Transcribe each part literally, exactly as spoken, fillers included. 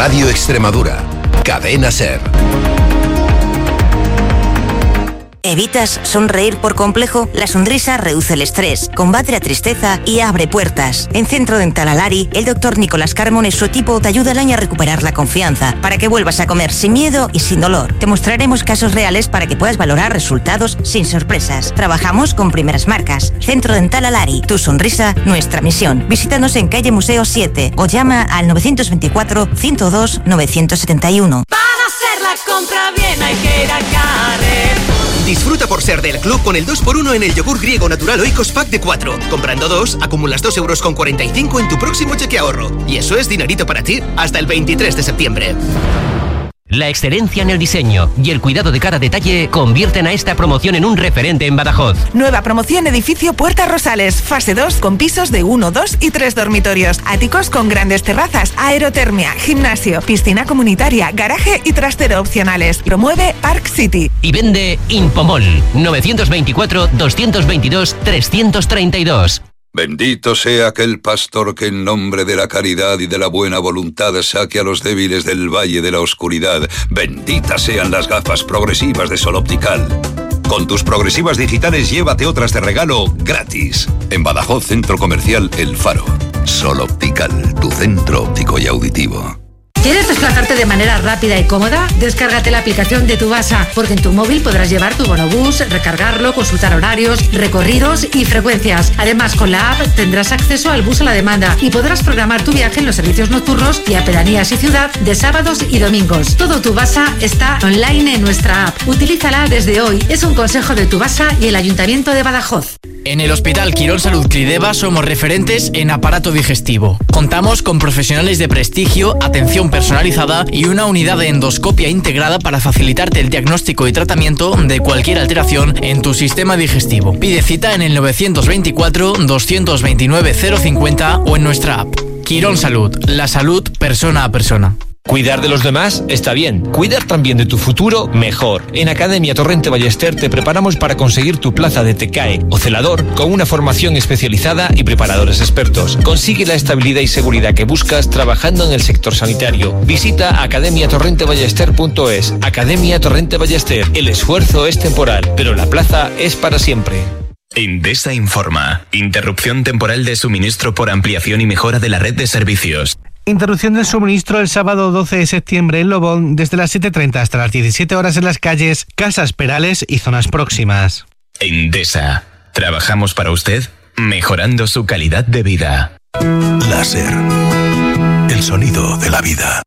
Radio Extremadura. Cadena SER. ¿Evitas sonreír por complejo? La sonrisa reduce el estrés, combate la tristeza y abre puertas. En Centro Dental Alari, el doctor Nicolás Carmón y su equipo te ayudarán a recuperar la confianza para que vuelvas a comer sin miedo y sin dolor. Te mostraremos casos reales para que puedas valorar resultados sin sorpresas. Trabajamos con primeras marcas. Centro Dental Alari, tu sonrisa, nuestra misión. Visítanos en calle Museo siete o llama al nueve dos cuatro, ciento dos, novecientos setenta y uno. Para hacer la compra bien hay que ir a Carrefour. Disfruta por ser del club con el dos por uno en el yogur griego natural Oikos Pack de cuatro. Comprando dos, acumulas dos euros con cuarenta y cinco en tu próximo cheque ahorro. Y eso es dinerito para ti hasta el veintitrés de septiembre. La excelencia en el diseño y el cuidado de cada detalle convierten a esta promoción en un referente en Badajoz. Nueva promoción edificio Puerta Rosales, fase dos con pisos de uno, dos y tres dormitorios, áticos con grandes terrazas, aerotermia, gimnasio, piscina comunitaria, garaje y trastero opcionales. Promueve Park City. Y vende Impomol novecientos veinticuatro, doscientos veintidós, trescientos treinta y dos. Bendito sea aquel pastor que en nombre de la caridad y de la buena voluntad saque a los débiles del valle de la oscuridad. Benditas sean las gafas progresivas de Sol Optical. Con tus progresivas digitales llévate otras de regalo gratis. En Badajoz, Centro Comercial El Faro. Sol Optical, tu centro óptico y auditivo. ¿Quieres desplazarte de manera rápida y cómoda? Descárgate la aplicación de Tubasa, porque en tu móvil podrás llevar tu bonobús, recargarlo, consultar horarios, recorridos y frecuencias. Además, con la app tendrás acceso al bus a la demanda y podrás programar tu viaje en los servicios nocturnos y a pedanías y ciudad de sábados y domingos. Todo Tubasa está online en nuestra app. Utilízala desde hoy. Es un consejo de Tubasa y el Ayuntamiento de Badajoz. En el Hospital Quirón Salud Clídeba somos referentes en aparato digestivo. Contamos con profesionales de prestigio, atención personalizada y una unidad de endoscopia integrada para facilitarte el diagnóstico y tratamiento de cualquier alteración en tu sistema digestivo. Pide cita en el novecientos veinticuatro, doscientos veintinueve, cero cincuenta o en nuestra app. Quirón Salud, la salud persona a persona. Cuidar de los demás está bien. Cuidar también de tu futuro, mejor. En Academia Torrente Ballester te preparamos para conseguir tu plaza de T C A E o celador con una formación especializada y preparadores expertos. Consigue la estabilidad y seguridad que buscas trabajando en el sector sanitario. Visita academia torrente ballester punto es. Academia Torrente Ballester. El esfuerzo es temporal, pero la plaza es para siempre. Endesa informa. Interrupción temporal de suministro por ampliación y mejora de la red de servicios. Interrupción del suministro el sábado doce de septiembre en Lobón desde las siete treinta hasta las diecisiete horas en las calles Casas Perales y zonas próximas. Endesa. Trabajamos para usted, mejorando su calidad de vida. Láser. El sonido de la vida.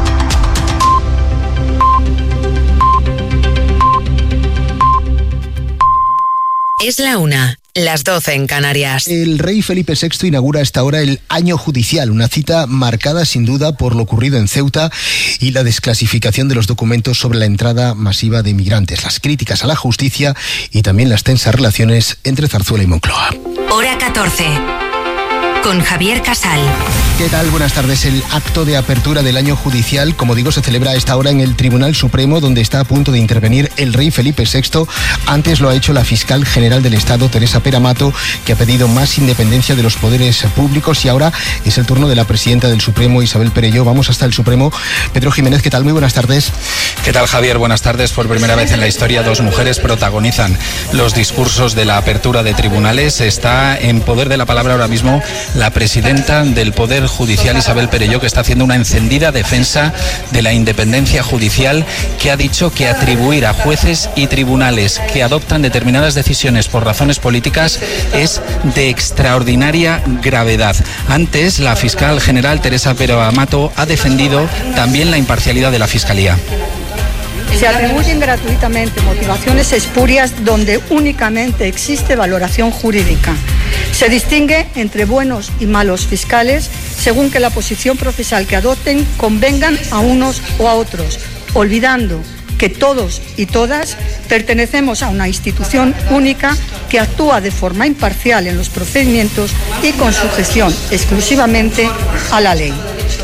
Es la una, las doce en Canarias. El rey Felipe sexto inaugura a esta hora el año judicial, una cita marcada sin duda por lo ocurrido en Ceuta y la desclasificación de los documentos sobre la entrada masiva de migrantes, las críticas a la justicia y también las tensas relaciones entre Zarzuela y Moncloa. Hora catorce. Con Javier Casal. ¿Qué tal? Buenas tardes. El acto de apertura del año judicial, como digo, se celebra a esta hora en el Tribunal Supremo, donde está a punto de intervenir el rey Felipe sexto. Antes lo ha hecho la fiscal general del Estado, Teresa Peramato, que ha pedido más independencia de los poderes públicos, y ahora es el turno de la presidenta del Supremo, Isabel Perelló. Vamos hasta el Supremo. Pedro Jiménez, ¿qué tal? Muy buenas tardes. ¿Qué tal, Javier? Buenas tardes. Por primera vez en la historia, dos mujeres protagonizan los discursos de la apertura de tribunales. Está en poder de la palabra ahora mismo la presidenta del Poder Judicial, Isabel Perelló, que está haciendo una encendida defensa de la independencia judicial, que ha dicho que atribuir a jueces y tribunales que adoptan determinadas decisiones por razones políticas es de extraordinaria gravedad. Antes, la fiscal general Teresa Peramato ha defendido también la imparcialidad de la Fiscalía. Se atribuyen gratuitamente motivaciones espurias donde únicamente existe valoración jurídica. Se distingue entre buenos y malos fiscales según que la posición procesal que adopten convengan a unos o a otros, olvidando que todos y todas pertenecemos a una institución única que actúa de forma imparcial en los procedimientos y con sujeción exclusivamente a la ley.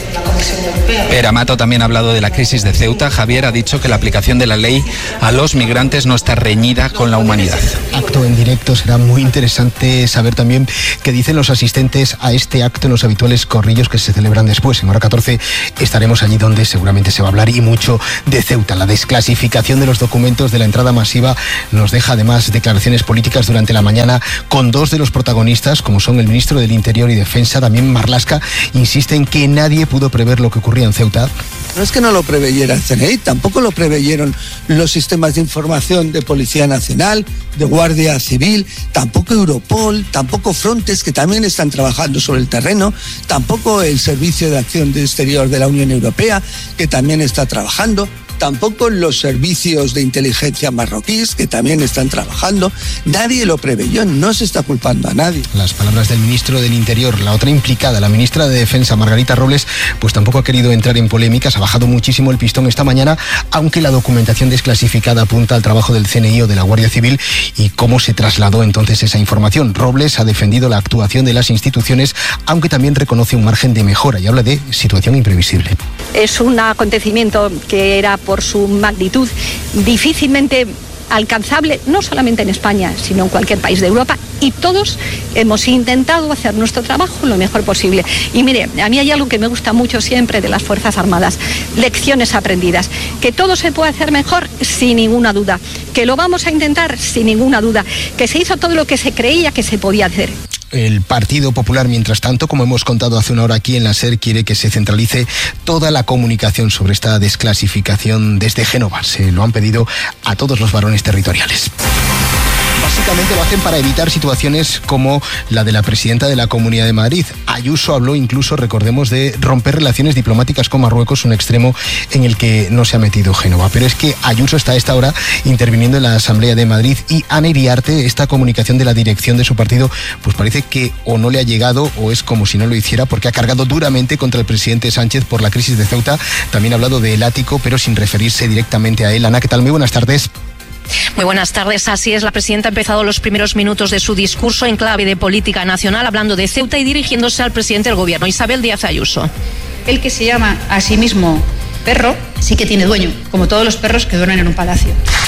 Comisión Europea. Pere Mato también ha hablado de la crisis de Ceuta. Javier ha dicho que la aplicación de la ley a los migrantes no está reñida con la humanidad. Acto en directo, será muy interesante saber también qué dicen los asistentes a este acto en los habituales corrillos que se celebran después. En hora catorce estaremos allí donde seguramente se va a hablar y mucho de Ceuta. La desclasificación de los documentos de la entrada masiva nos deja además declaraciones políticas durante la mañana con dos de los protagonistas, como son el ministro del Interior y Defensa, también Marlaska, insiste en que nadie pudo prever lo que ocurría en Ceuta. No es que no lo preveyera el C N I, tampoco lo preveyeron los sistemas de información de Policía Nacional, de Guardia Civil, tampoco Europol, tampoco Frontex, que también están trabajando sobre el terreno, tampoco el Servicio de Acción Exterior de la Unión Europea, que también está trabajando, tampoco los servicios de inteligencia marroquíes, que también están trabajando. Nadie lo preveyó, no se está culpando a nadie. Las palabras del ministro del Interior. La otra implicada, la ministra de Defensa, Margarita Robles, pues tampoco ha querido entrar en polémicas, ha bajado muchísimo el pistón esta mañana, aunque la documentación desclasificada apunta al trabajo del C N I o de la Guardia Civil y cómo se trasladó entonces esa información. Robles ha defendido la actuación de las instituciones, aunque también reconoce un margen de mejora y habla de situación imprevisible. Es un acontecimiento que era por su magnitud difícilmente alcanzable, no solamente en España, sino en cualquier país de Europa, y todos hemos intentado hacer nuestro trabajo lo mejor posible. Y mire, a mí hay algo que me gusta mucho siempre de las Fuerzas Armadas: lecciones aprendidas. Que todo se puede hacer mejor, sin ninguna duda. Que lo vamos a intentar, sin ninguna duda. Que se hizo todo lo que se creía que se podía hacer. El Partido Popular, mientras tanto, como hemos contado hace una hora aquí en la SER, quiere que se centralice toda la comunicación sobre esta desclasificación desde Génova. Se lo han pedido a todos los varones territoriales. Básicamente lo hacen para evitar situaciones como la de la presidenta de la Comunidad de Madrid. Ayuso habló incluso, recordemos, de romper relaciones diplomáticas con Marruecos, un extremo en el que no se ha metido Génova. Pero es que Ayuso está a esta hora interviniendo en la Asamblea de Madrid y Ana Iriarte, esta comunicación de la dirección de su partido, pues parece que o no le ha llegado o es como si no lo hiciera, porque ha cargado duramente contra el presidente Sánchez por la crisis de Ceuta. También ha hablado del ático, pero sin referirse directamente a él. Ana, ¿qué tal? Muy buenas tardes. Muy buenas tardes. Así es, la presidenta ha empezado los primeros minutos de su discurso en clave de política nacional, hablando de Ceuta y dirigiéndose al presidente del gobierno, Isabel Díaz Ayuso. El que se llama a sí mismo perro sí que tiene dueño, como todos los perros que duermen en un palacio.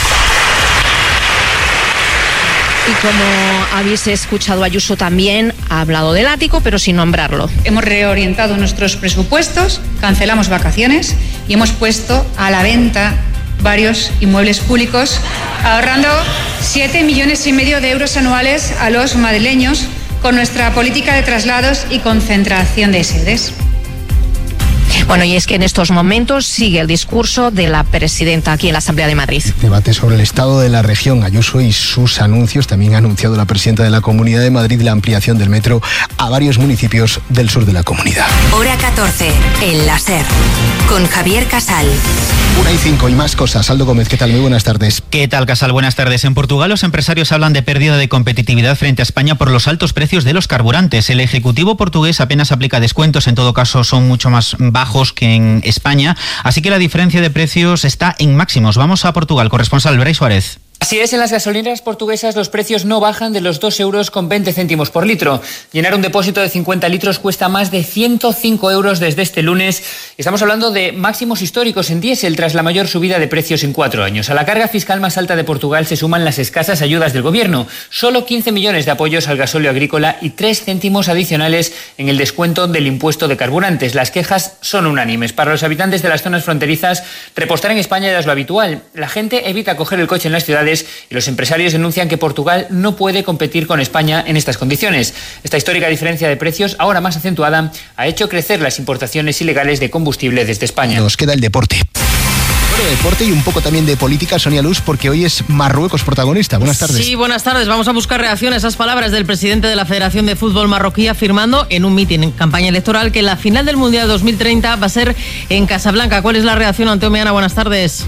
Y como habéis escuchado, Ayuso también ha hablado del ático, pero sin nombrarlo. Hemos reorientado nuestros presupuestos, cancelamos vacaciones y hemos puesto a la venta varios inmuebles públicos, ahorrando siete millones y medio de euros anuales a los madrileños con nuestra política de traslados y concentración de sedes. Bueno, y es que en estos momentos sigue el discurso de la presidenta aquí en la Asamblea de Madrid. Debate sobre el estado de la región. Ayuso y sus anuncios. También ha anunciado la presidenta de la Comunidad de Madrid la ampliación del metro a varios municipios del sur de la comunidad. Hora catorce, en la SER, con Javier Casal. Una y cinco y más cosas. Aldo Gómez, ¿qué tal? Muy buenas tardes. ¿Qué tal, Casal? Buenas tardes. En Portugal los empresarios hablan de pérdida de competitividad frente a España por los altos precios de los carburantes. El Ejecutivo portugués apenas aplica descuentos, en todo caso son mucho más bajos que en España, así que la diferencia de precios está en máximos. Vamos a Portugal, corresponsal Bray Suárez. Así es, en las gasolineras portuguesas los precios no bajan de los dos euros con veinte céntimos por litro. Llenar un depósito de cincuenta litros cuesta más de ciento cinco euros desde este lunes. Estamos hablando de máximos históricos en diésel tras la mayor subida de precios en cuatro años. A la carga fiscal más alta de Portugal se suman las escasas ayudas del gobierno. Solo quince millones de apoyos al gasóleo agrícola y tres céntimos adicionales en el descuento del impuesto de carburantes. Las quejas son unánimes. Para los habitantes de las zonas fronterizas, repostar en España ya es lo habitual. La gente evita coger el coche en las ciudades y los empresarios denuncian que Portugal no puede competir con España en estas condiciones. Esta histórica diferencia de precios, ahora más acentuada, ha hecho crecer las importaciones ilegales de combustible desde España. Nos queda el deporte. Bueno, deporte y un poco también de política, Sonia Luz, porque hoy es Marruecos protagonista. Buenas tardes. Sí, buenas tardes. Vamos a buscar reacción a esas palabras del presidente de la Federación de Fútbol marroquí, afirmando en un mitin en campaña electoral que la final del Mundial dos mil treinta va a ser en Casablanca. ¿Cuál es la reacción, Anteo Meana? Buenas tardes.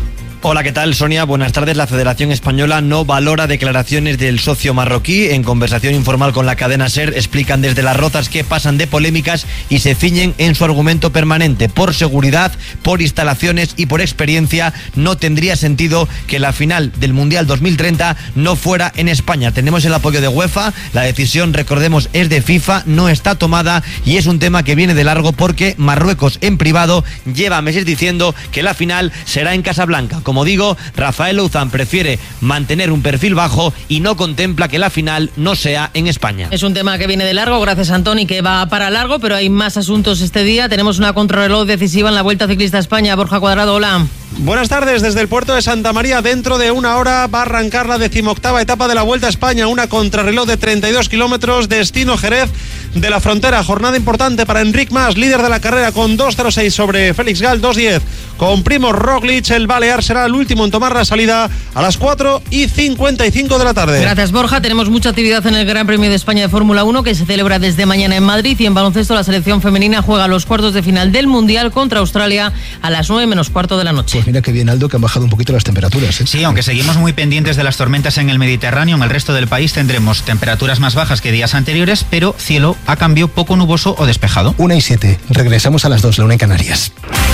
Hola, ¿qué tal, Sonia? Buenas tardes. La Federación Española no valora declaraciones del socio marroquí. En conversación informal con la cadena SER explican desde Las Rozas que pasan de polémicas y se ciñen en su argumento permanente. Por seguridad, por instalaciones y por experiencia, no tendría sentido que la final del Mundial dos mil treinta no fuera en España. Tenemos el apoyo de UEFA, la decisión, recordemos, es de FIFA, no está tomada y es un tema que viene de largo porque Marruecos en privado lleva meses diciendo que la final será en Casablanca. Como digo, Rafael Louzán prefiere mantener un perfil bajo y no contempla que la final no sea en España. Es un tema que viene de largo, gracias Antoni, que va para largo, pero hay más asuntos este día. Tenemos una contrarreloj decisiva en la Vuelta Ciclista a España. Borja Cuadrado, hola. Buenas tardes, desde el puerto de Santa María. Dentro de una hora va a arrancar la decimoctava etapa de la Vuelta a España, una contrarreloj de treinta y dos kilómetros, destino Jerez de la Frontera. Jornada importante para Enric Mas, líder de la carrera, con dos cero seis sobre Félix Gal, dos diez. Con Primož Roglič, el Balear será el último en tomar la salida a las cuatro y cincuenta y cinco de la tarde. Gracias, Borja. Tenemos mucha actividad en el Gran Premio de España de Fórmula uno, que se celebra desde mañana en Madrid, y en baloncesto la selección femenina juega los cuartos de final del Mundial contra Australia a las nueve menos cuarto de la noche. Pues mira qué bien, Aldo, que han bajado un poquito las temperaturas, ¿eh? Sí, aunque seguimos muy pendientes de las tormentas en el Mediterráneo, en el resto del país tendremos temperaturas más bajas que días anteriores, pero cielo a cambio poco nuboso o despejado. Una y siete. Regresamos a las dos, la una en Canarias.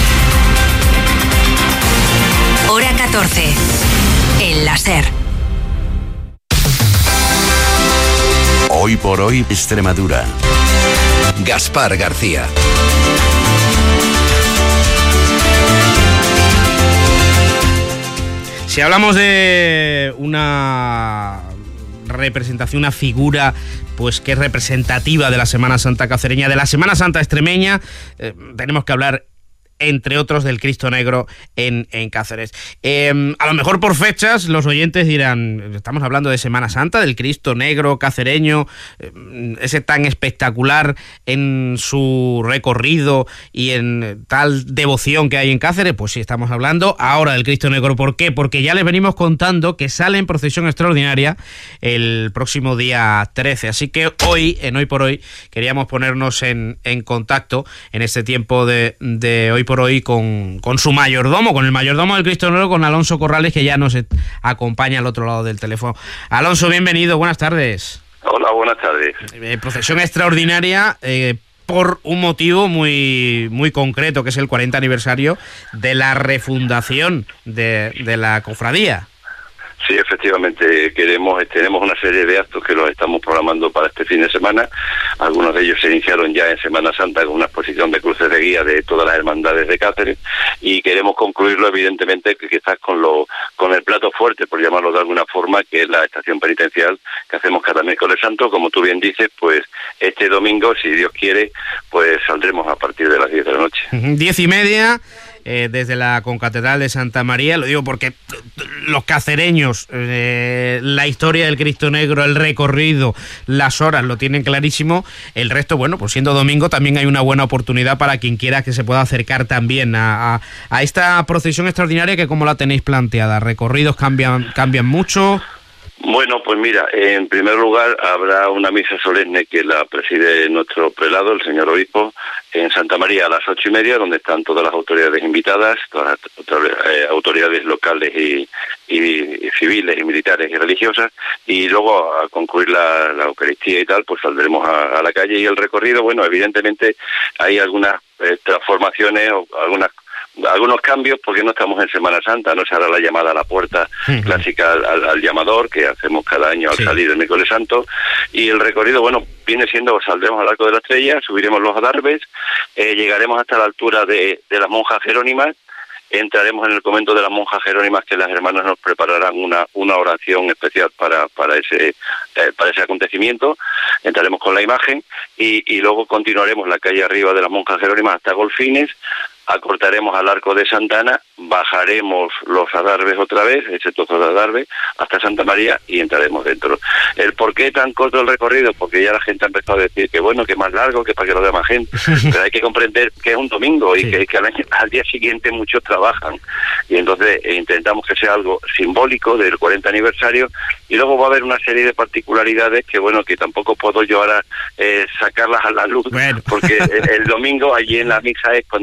Hora catorce. El láser. Hoy por hoy, Extremadura. Gaspar García. Si hablamos de una representación, una figura pues que es representativa de la Semana Santa cacereña, de la Semana Santa extremeña, eh, tenemos que hablar, entre otros, del Cristo Negro en, en Cáceres. Eh, a lo mejor por fechas los oyentes dirán, estamos hablando de Semana Santa, del Cristo Negro cacereño, eh, ese tan espectacular en su recorrido y en tal devoción que hay en Cáceres. Pues sí, estamos hablando ahora del Cristo Negro. ¿Por qué? Porque ya les venimos contando que sale en procesión extraordinaria el próximo día trece. Así que hoy, en Hoy por Hoy, queríamos ponernos en, en contacto en este tiempo de, de Hoy por Hoy con, con su mayordomo, con el mayordomo del Cristo Negro, con Alonso Corrales, que ya nos acompaña al otro lado del teléfono. Alonso, bienvenido, buenas tardes. Hola, buenas tardes. Eh, procesión extraordinaria eh, por un motivo muy, muy concreto, que es el cuarenta aniversario de la refundación de, de la cofradía. Sí, efectivamente, queremos tenemos una serie de actos que los estamos programando para este fin de semana. Algunos de ellos se iniciaron ya en Semana Santa con una exposición de cruces de guía de todas las hermandades de Cáceres, y queremos concluirlo, evidentemente, que quizás con lo con el plato fuerte, por llamarlo de alguna forma, que es la estación penitencial que hacemos cada miércoles santo. Como tú bien dices, pues este domingo, si Dios quiere, pues saldremos a partir de las diez de la noche. Diez y media. Eh, desde la concatedral de Santa María. Lo digo porque los cacereños, eh, la historia del Cristo Negro, el recorrido, las horas lo tienen clarísimo. El resto, bueno, pues siendo domingo también hay una buena oportunidad para quien quiera que se pueda acercar también a, a, a esta procesión extraordinaria, que como la tenéis planteada, recorridos cambian, cambian mucho. Bueno, pues mira, en primer lugar habrá una misa solemne que la preside nuestro prelado, el señor obispo, en Santa María a las ocho y media, donde están todas las autoridades invitadas, todas las eh, autoridades locales y, y, y civiles y militares y religiosas, y luego a concluir la, la Eucaristía y tal, pues saldremos a, a la calle. Y el recorrido, bueno, evidentemente hay algunas eh, transformaciones o algunas algunos cambios, porque no estamos en Semana Santa, no se hará la llamada a la puerta uh-huh. clásica al, al, al llamador, que hacemos cada año al sí. salir el miércoles santo, y el recorrido, bueno, viene siendo, saldremos al Arco de la Estrella, subiremos los adarves, eh, llegaremos hasta la altura de, de las monjas jerónimas, entraremos en el convento de las monjas jerónimas, que las hermanas nos prepararán una una oración especial para para ese eh, para ese acontecimiento. Entraremos con la imagen y, y luego continuaremos la calle arriba de las monjas jerónimas hasta Golfines, acortaremos al Arco de Santana, bajaremos los adarves otra vez, ese trozo de adarve, hasta Santa María, y entraremos dentro. ¿El por qué tan corto el recorrido? Porque ya la gente ha empezado a decir que bueno, que más largo, que para que lo vea más gente, pero hay que comprender que es un domingo y sí. que, que al, año, al día siguiente muchos trabajan, y entonces eh, intentamos que sea algo simbólico del cuarenta aniversario, y luego va a haber una serie de particularidades que bueno, que tampoco puedo yo ahora eh, sacarlas a la luz, bueno. porque el, el domingo allí en la misa es cuando va a ser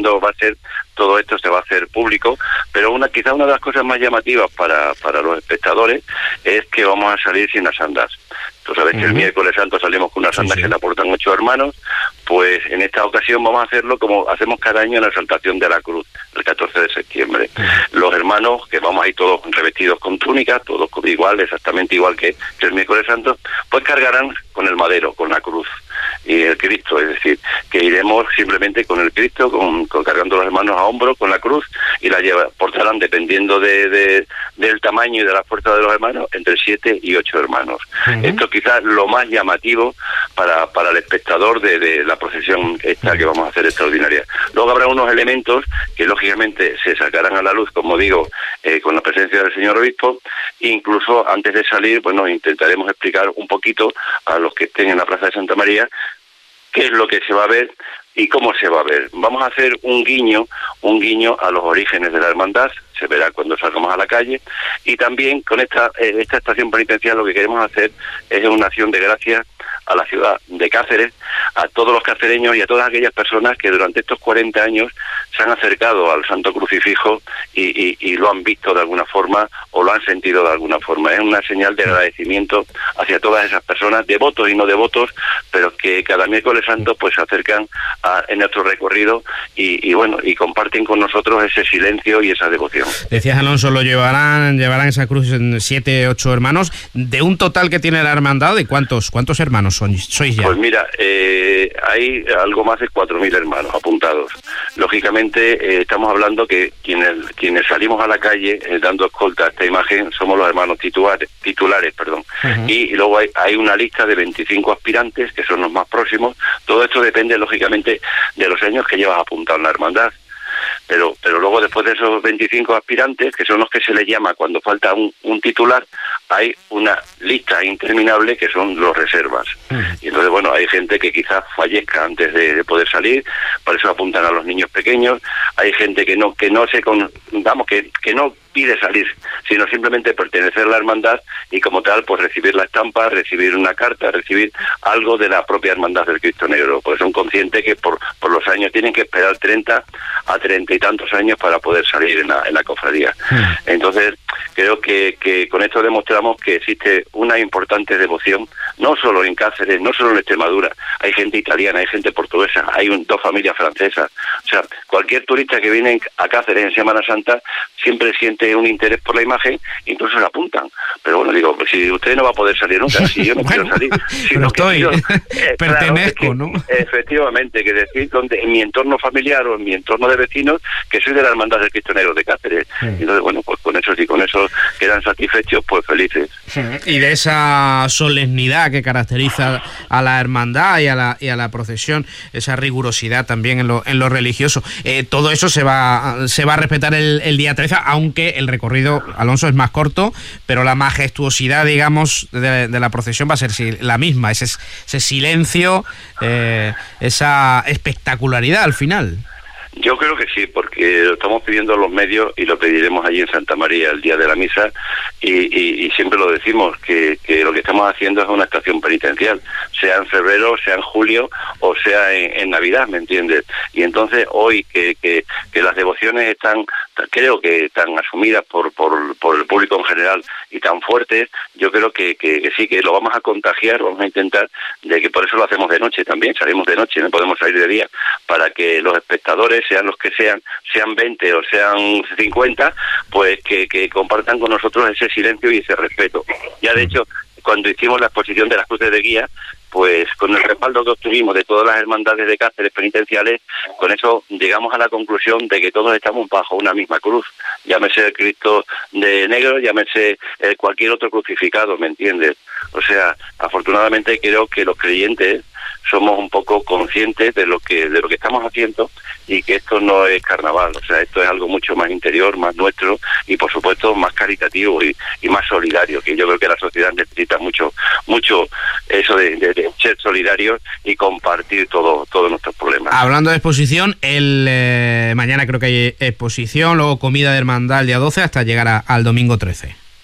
hacer, todo esto se va a hacer público, pero una quizá una de las cosas más llamativas para, para los espectadores es que vamos a salir sin las andas. Tú sabes uh-huh. que el miércoles santo salimos con unas andas sí, sí. que le aportan ocho hermanos, pues en esta ocasión vamos a hacerlo como hacemos cada año en la exaltación de la cruz, el catorce de septiembre. Uh-huh. Los hermanos, que vamos ahí todos revestidos con túnicas, todos igual, exactamente igual que, que el miércoles santo, pues cargarán con el madero, con la cruz y el Cristo, es decir, que iremos simplemente con el Cristo, con, con cargando los hermanos a hombro, con la cruz, y la lleva, portarán, dependiendo de, de del tamaño y de la fuerza de los hermanos, entre siete y ocho hermanos. Uh-huh. Esto quizás lo más llamativo para, para el espectador de, de la procesión esta que vamos a hacer extraordinaria. Luego habrá unos elementos que lógicamente se sacarán a la luz, como digo, eh, con la presencia del señor obispo. Incluso antes de salir, bueno, intentaremos explicar un poquito a los que estén en la Plaza de Santa María qué es lo que se va a ver y cómo se va a ver. Vamos a hacer un guiño, un guiño a los orígenes de la hermandad, se verá cuando salgamos a la calle, y también con esta, eh, esta estación penitencial lo que queremos hacer es una acción de gracias a la ciudad de Cáceres, a todos los cacereños y a todas aquellas personas que durante estos cuarenta años se han acercado al Santo Crucifijo y, y, y lo han visto de alguna forma o lo han sentido de alguna forma. Es una señal de agradecimiento hacia todas esas personas, devotos y no devotos, pero que cada miércoles santo pues se acercan a, en nuestro recorrido y, y bueno, y comparten con nosotros ese silencio y esa devoción. Decías, Alonso, lo llevarán, llevarán esa cruz en siete, ocho hermanos, de un total que tiene la hermandad, ¿de cuántos, cuántos hermanos son, sois ya? Pues mira, eh, hay algo más de cuatro mil hermanos apuntados. Lógicamente, eh, estamos hablando que quienes, quienes salimos a la calle eh, dando escolta a esta imagen somos los hermanos titulares, titulares perdón. Uh-huh. Y, y luego hay, hay una lista de veinticinco aspirantes, que son los más próximos. Todo esto depende, lógicamente, de los años que llevas apuntado en la hermandad. Pero pero luego, después de esos veinticinco aspirantes, que son los que se les llama cuando falta un, un titular, hay una lista interminable que son los reservas. Mm. Y entonces, bueno, hay gente que quizás fallezca antes de, de poder salir, por eso apuntan a los niños pequeños. Hay gente que no que no se con, vamos que que no pide salir, sino simplemente pertenecer a la hermandad y como tal pues recibir la estampa, recibir una carta, recibir algo de la propia hermandad del Cristo Negro, pues son conscientes que por por los años tienen que esperar treinta a treinta y tantos años para poder salir en la, en la cofradía. Mm. Entonces creo que, que con esto demostramos que existe una importante devoción, no solo en Cáceres, no solo en Extremadura, hay gente italiana, hay gente portuguesa, hay un, dos familias francesas, o sea, cualquier turista que viene a Cáceres en Semana Santa siempre siente un interés por la imagen, incluso se apuntan. Pero bueno, digo, pues si usted no va a poder salir nunca, si yo no bueno, quiero salir, si no estoy, quiero, eh, pertenezco, claro, ¿no? Efectivamente, que decir, donde en mi entorno familiar o en mi entorno de vecinos, que soy de la hermandad del Cristo Negro de Cáceres. Sí. Y entonces, bueno, pues con eso, si con eso quedan satisfechos, pues felices. Sí. Y de esa solemnidad que caracteriza a la hermandad y a la, y a la procesión, esa rigurosidad también en lo, en lo religioso, eh, todo eso se va, se va a respetar el, el día trece, aunque el recorrido, Alonso, es más corto, pero la majestuosidad, digamos, de, de la procesión va a ser la misma, ese, ese silencio, eh, esa espectacularidad al final. Yo creo que sí, porque lo estamos pidiendo a los medios y lo pediremos allí en Santa María el día de la misa y, y, y siempre lo decimos, que, que lo que estamos haciendo es una estación penitencial, sea en febrero, sea en julio o sea en, en Navidad, ¿me entiendes? Y entonces hoy que, que, que las devociones están, creo que están asumidas por, por, por el público en general y tan fuertes, yo creo que, que, que sí, que lo vamos a contagiar, vamos a intentar, de que por eso lo hacemos de noche también, salimos de noche, no podemos salir de día, para que los espectadores, sean los que sean, sean veinte o sean cincuenta, pues que, que compartan con nosotros ese silencio y ese respeto. Ya de hecho, cuando hicimos la exposición de las cruces de guía, pues con el respaldo que obtuvimos de todas las hermandades de Cáceres penitenciales, con eso llegamos a la conclusión de que todos estamos bajo una misma cruz, llámese el Cristo de negro, llámese el cualquier otro crucificado, ¿me entiendes? O sea, afortunadamente creo que los creyentes somos un poco conscientes de lo que de lo que estamos haciendo y que esto no es carnaval, o sea, esto es algo mucho más interior, más nuestro y por supuesto más caritativo y, y más solidario, que yo creo que la sociedad necesita mucho mucho eso de, de, de ser solidarios y compartir todo todos nuestros problemas. Hablando de exposición, el eh, mañana creo que hay exposición, luego comida de hermandad el día doce hasta llegar a, al domingo trece.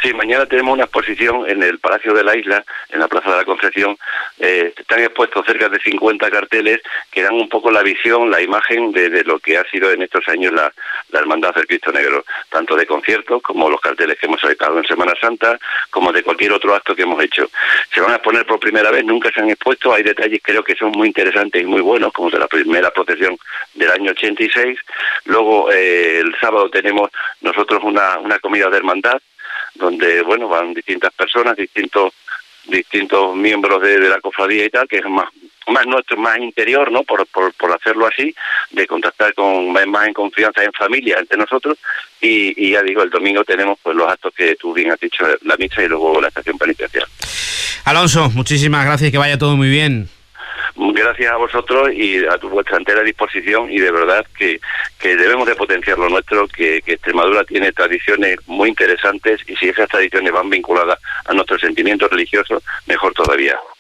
Sí, mañana tenemos una exposición en el Palacio de la Isla, en la Plaza de la Concepción. Eh, están expuestos cerca de cincuenta carteles que dan un poco la visión, la imagen de, de lo que ha sido en estos años la, la Hermandad del Cristo Negro, tanto de conciertos como los carteles que hemos sacado en Semana Santa, como de cualquier otro acto que hemos hecho. Se van a exponer por primera vez, nunca se han expuesto, hay detalles creo que son muy interesantes y muy buenos, como de la primera procesión del año ochenta y seis. Luego eh, el sábado tenemos nosotros una, una comida de hermandad, donde bueno van distintas personas, distintos distintos miembros de, de la cofradía y tal, que es más más nuestro, más interior, ¿no? Por, por, por hacerlo así, de contactar con más en confianza, en familia, entre nosotros, y, y ya digo, el domingo tenemos pues los actos que tú bien has dicho, la misa y luego la estación penitencial. Alonso, muchísimas gracias, que vaya todo muy bien. Gracias a vosotros y a tu vuestra entera disposición, y de verdad que, que debemos de potenciar lo nuestro, que, que Extremadura tiene tradiciones muy interesantes, y si esas tradiciones van vinculadas a nuestros sentimientos religiosos, mejor todavía.